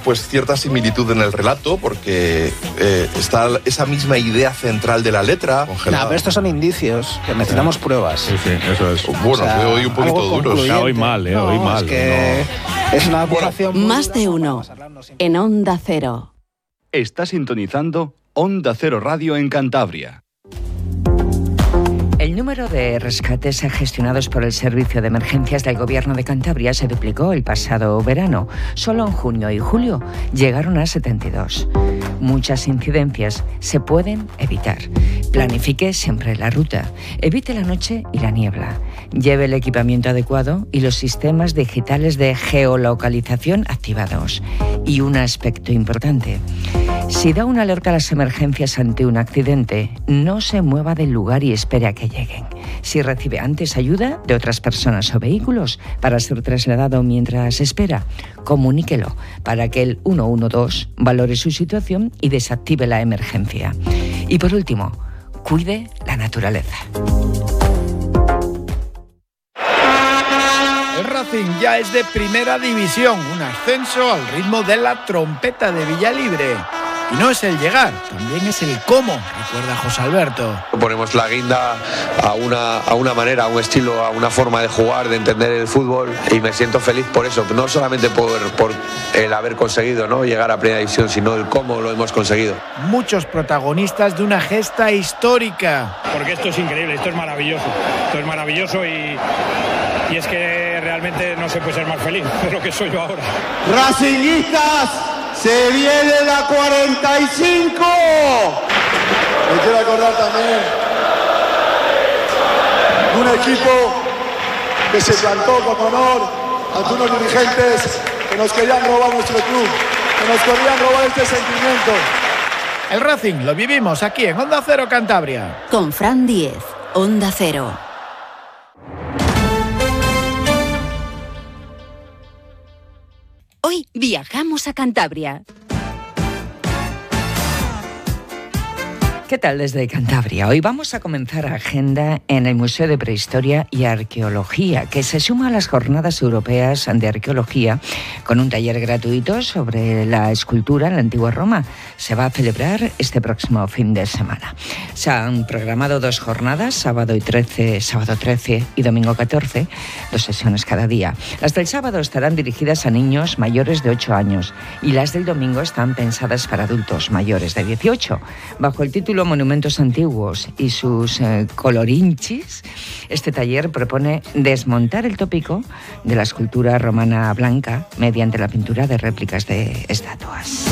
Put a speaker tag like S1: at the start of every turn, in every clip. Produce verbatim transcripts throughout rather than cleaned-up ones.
S1: pues cierta similitud en el relato, porque eh, está esa misma idea central de la letra congelada.
S2: No, pero estos son indicios, que necesitamos pruebas.
S3: Sí, sí, eso es.
S1: Bueno, o sea, veo hoy un poquito duros.
S3: Ah, hoy mal, eh,
S2: no,
S3: hoy mal.
S2: Es que no. Es una acusación.
S4: Más de uno en Onda Cero.
S5: Está sintonizando Onda Cero Radio en Cantabria.
S6: El número de rescates gestionados por el Servicio de Emergencias del Gobierno de Cantabria se duplicó el pasado verano. Solo en junio y julio llegaron a setenta y dos. Muchas incidencias se pueden evitar. Planifique siempre la ruta. Evite la noche y la niebla. Lleve el equipamiento adecuado y los sistemas digitales de geolocalización activados. Y un aspecto importante. Si da una alerta a las emergencias ante un accidente, no se mueva del lugar y espere a que lleguen. Si recibe antes ayuda de otras personas o vehículos para ser trasladado mientras espera, comuníquelo para que el uno uno dos valore su situación y desactive la emergencia. Y por último, cuide la naturaleza.
S7: El Racing ya es de primera división, un ascenso al ritmo de la trompeta de Villalibre. Y no es el llegar, también es el cómo, recuerda José Alberto.
S8: Ponemos la guinda a una, a una manera, a un estilo, a una forma de jugar, de entender el fútbol, y me siento feliz por eso, no solamente por, por el haber conseguido, ¿no?, llegar a primera división, sino el cómo lo hemos conseguido.
S7: Muchos protagonistas de una gesta histórica.
S9: Porque esto es increíble, esto es maravilloso, esto es maravilloso y, y es que realmente no se puede ser más feliz de lo que soy yo ahora.
S10: ¡Racinguistas! ¡Se viene la cuarenta y cinco! Me quiero acordar también de un equipo que se plantó con honor ante unos dirigentes que nos querían robar nuestro club, que nos querían robar este sentimiento.
S7: El Racing lo vivimos aquí en Onda Cero Cantabria.
S4: Con Fran Díez, Onda Cero. Hoy viajamos a Cantabria.
S6: ¿Qué tal desde Cantabria? Hoy vamos a comenzar agenda en el Museo de Prehistoria y Arqueología, que se suma a las Jornadas Europeas de Arqueología con un taller gratuito sobre la escultura en la antigua Roma. Se va a celebrar este próximo fin de semana. Se han programado dos jornadas, sábado y trece, sábado trece y domingo catorce, dos sesiones cada día. Las del sábado estarán dirigidas a niños mayores de ocho años y las del domingo están pensadas para adultos mayores de dieciocho. Bajo el título Monumentos Antiguos y sus eh, colorinchis, este taller propone desmontar el tópico de la escultura romana blanca mediante la pintura de réplicas de estatuas.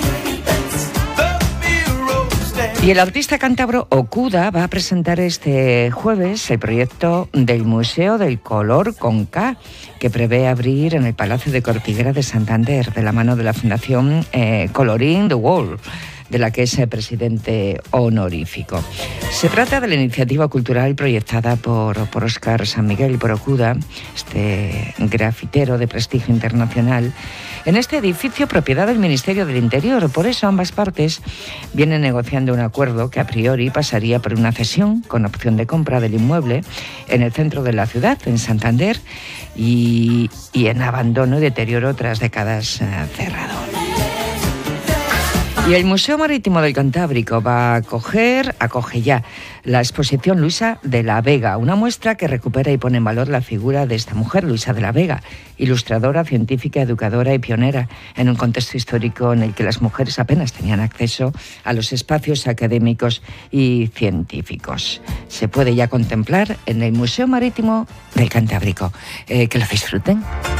S6: Y el artista cántabro Okuda va a presentar este jueves el proyecto del Museo del Color con K, que prevé abrir en el Palacio de Cortiguera de Santander, de la mano de la Fundación eh, Coloring the World, de la que es el presidente honorífico. Se trata de la iniciativa cultural proyectada por, por Óscar San Miguel y por Okuda, este grafitero de prestigio internacional, en este edificio propiedad del Ministerio del Interior. Por eso ambas partes vienen negociando un acuerdo que a priori pasaría por una cesión con opción de compra del inmueble en el centro de la ciudad, en Santander, y, y en abandono y deterioro tras décadas eh, cerrado. Y el Museo Marítimo del Cantábrico va a acoger, acoge ya, la exposición Luisa de la Vega, una muestra que recupera y pone en valor la figura de esta mujer, Luisa de la Vega, ilustradora, científica, educadora y pionera en un contexto histórico en el que las mujeres apenas tenían acceso a los espacios académicos y científicos. Se puede ya contemplar en el Museo Marítimo del Cantábrico. Eh, que lo disfruten.